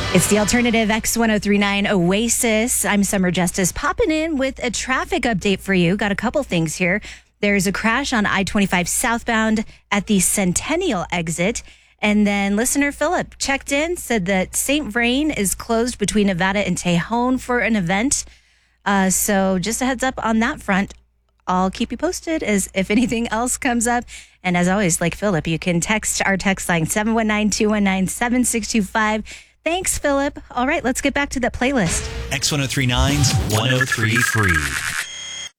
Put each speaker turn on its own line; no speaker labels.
It's the alternative X1039 Oasis. I'm Summer Justice popping in with a traffic update for you. Got a couple things here. There's a crash on I-25 southbound at the Centennial exit. And then listener Philip checked in, said that St. Vrain is closed between Nevada and Tejon for an event. So just a heads up on that front. I'll keep you posted as if anything else comes up. And as always, like Philip, you can text our text line 719-219-7625. Thanks, Philip. All right, let's get back to the playlist.
X1039's 1033.